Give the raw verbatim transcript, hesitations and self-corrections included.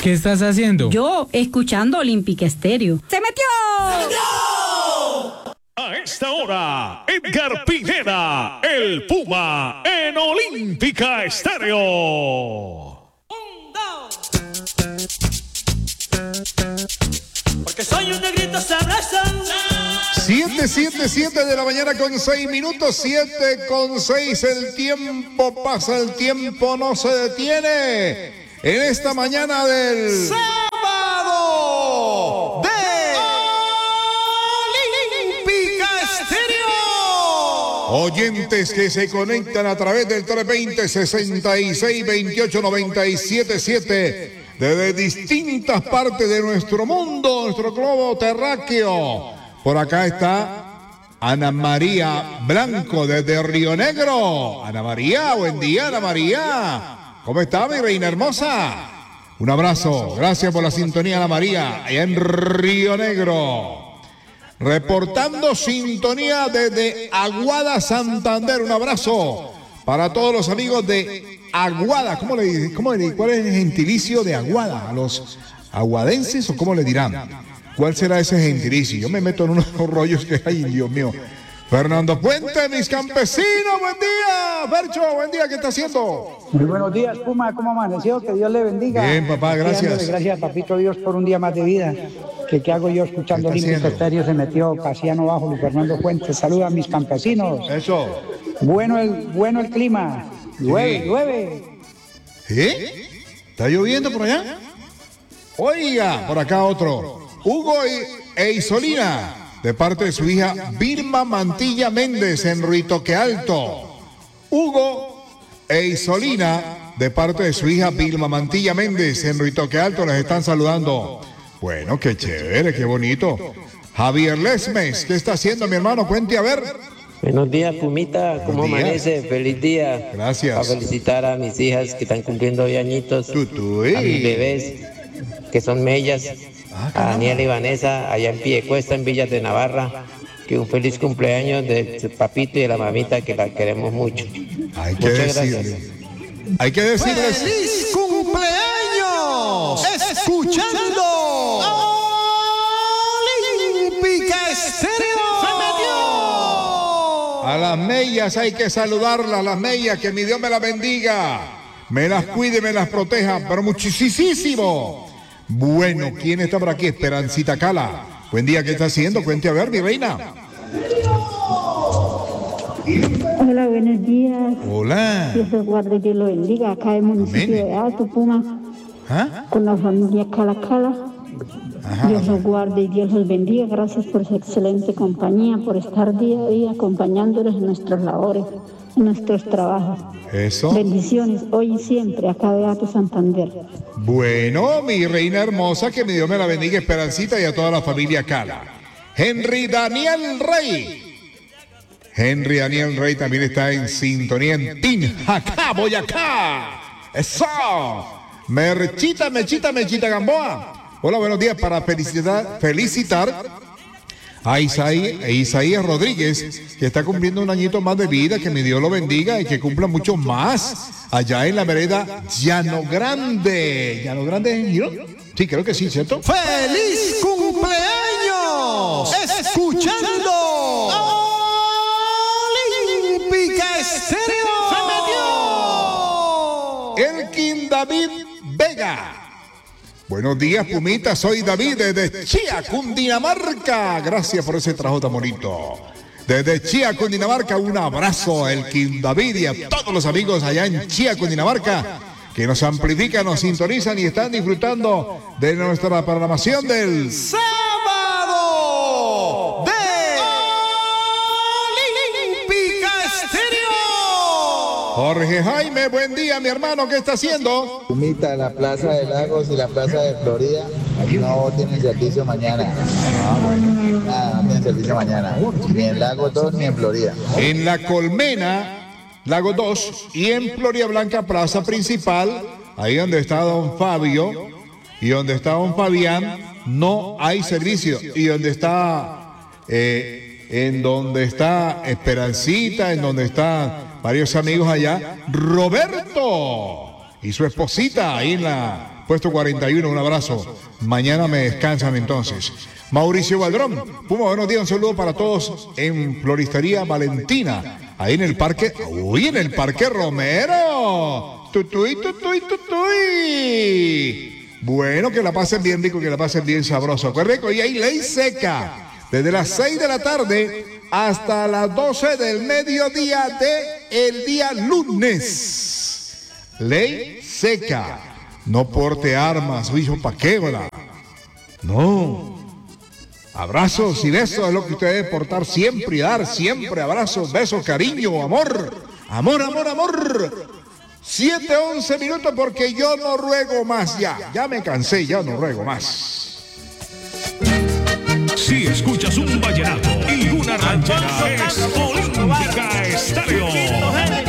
¿Qué estás haciendo? Yo, escuchando Olímpica Estéreo. ¡Se metió! ¡Se metió! A esta hora, Edgar Pineda, el Puma, en Olímpica Estéreo. Un, dos. Porque soy un negrito sabroso. siete, siete, siete de la mañana con seis minutos, siete con seis, el tiempo pasa, el tiempo no se detiene. En esta mañana del sábado de Olímpica Estéreo. Oyentes que se conectan a través del tres veinte, sesenta y seis, veintiocho, noventa y siete, siete desde distintas partes de nuestro mundo, nuestro globo terráqueo. Por acá está Ana María Blanco desde Río Negro. Ana María, buen día, Ana María. ¿Cómo está, mi reina hermosa? Un abrazo. Gracias por la sintonía, Ana María, allá en Río Negro. Reportando sintonía desde Aguada, Santander. Un abrazo para todos los amigos de Aguada. ¿Cómo le, cómo le, ¿Cuál es el gentilicio de Aguada? ¿A los aguadenses o cómo le dirán? ¿Cuál será ese gentilicio? Yo me meto en unos rollos que hay, Dios mío. Fernando Puente, mis campesinos, buen día. Bercho, buen día, ¿qué está haciendo? Muy buenos días, Puma, ¿cómo amaneció? Que Dios le bendiga. Bien, papá, gracias. Gracias, papito Dios, por un día más de vida. ¿Qué, qué hago yo escuchando Olímpica Estéreo? Se metió Casiano Bajo, Luis Fernando Puente. Saluda a mis campesinos. Eso. Bueno el, bueno el clima. Llueve, sí. llueve. ¿Eh? ¿Está lloviendo por allá? Oiga, por acá otro. Hugo e Isolina, de parte de su hija Vilma Mantilla Méndez en Ruitoque Alto. Hugo e Isolina, de parte de su hija Vilma Mantilla Méndez en Ruitoque Alto, les están saludando. Bueno, qué chévere, qué bonito. Javier Lesmes, ¿qué está haciendo, mi hermano? Cuente a ver. Buenos días, Pumita, ¿cómo amanece? Feliz día. Gracias. A felicitar a mis hijas que están cumpliendo hoy añitos, Tutuy. a mis bebés que son mellas. Ah, a Daniel y Vanessa, allá en Piedecuesta, en Villas de Navarra, que un feliz cumpleaños de su papito y de la mamita, que la queremos mucho. Hay que Muchas decirle. gracias. Hay que decirles. ¡Feliz cumpleaños! Escuchando Olímpica Estéreo. ¡Se metió! A las mellas hay que saludarlas, las mellas, que mi Dios me las bendiga, me las cuide, me las proteja, pero muchísimo. Bueno, ¿quién está por aquí? Esperancita Cala. Buen día, ¿qué está haciendo? Cuente a ver, mi reina. Hola, buenos días. Hola. Dios los guarde y Dios lo bendiga. Acá en el municipio Amén. de Alto Puma, ¿Ah? con la familia Cala Cala. Ajá. Dios los guarde y Dios los bendiga. Gracias por su excelente compañía, por estar día a día acompañándoles en nuestras labores, en nuestros trabajos. Eso. Bendiciones hoy y siempre, acá de Alto Santander. Bueno, mi reina hermosa, que mi Dios me la bendiga, Esperancita, y a toda la familia Cala. Henry Daniel Rey. Henry Daniel Rey también está en sintonía en Tinjacá, Boyacá. ¡Eso! Merchita, Mechita, Mechita Gamboa. Hola, buenos días, para felicitar, felicitar a Isaí, Isaías Rodríguez, que está cumpliendo un añito más de vida, que mi Dios lo bendiga y que cumpla mucho más allá en la vereda Llano Grande. ¿Llano Grande es en Girón? Sí, creo que sí, ¿cierto? ¡Feliz cumpleaños! Escuchando Olímpica Estéreo. ¡Se metió! Elkin David Vega. Buenos días, Pumita, soy David desde Chía, Cundinamarca. Gracias por ese trabajo tan bonito. Desde Chía, Cundinamarca, un abrazo a Elkin David y a todos los amigos allá en Chía, Cundinamarca, que nos amplifican, nos sintonizan y están disfrutando de nuestra programación del sábado de Olímpica Estéreo. Jorge Jaime, buen día, mi hermano, ¿qué está haciendo? Pumita, la Plaza de Lagos y la Plaza de Florida no tienen servicio mañana. Ah, bueno. Nada, no tienen servicio mañana. Ni en Lago dos ni en Florida. En La Colmena, Lago dos, y en Florida Blanca, Plaza Principal, ahí donde está don Fabio y donde está don Fabián, no hay servicio. Y donde está, eh, en donde está Esperancita, en donde están varios amigos allá, Roberto y su esposita ahí en la puesto cuarenta y uno, un abrazo. Mañana me descansan entonces. Mauricio Valdrón, Puma, buenos días, un saludo para todos en Floristería Valentina, ahí en el parque, uy, en el Parque Romero. Tutuy, tutuy, tutuy. Bueno, que la pasen bien rico, que la pasen bien sabroso. Acuérdense que hoy hay ley seca, desde las seis de la tarde hasta las doce del mediodía de el día lunes. Ley seca. No porte armas, hijo, ¿pa' qué, verdad? No. Abrazos y besos es lo que usted debe portar siempre y dar siempre. Abrazos, besos, cariño, amor. Amor, amor, amor. siete, once minutos porque yo no ruego más ya. Ya me cansé, ya no ruego más. Si escuchas un vallenato y una ranchera, es Olímpica Estéreo.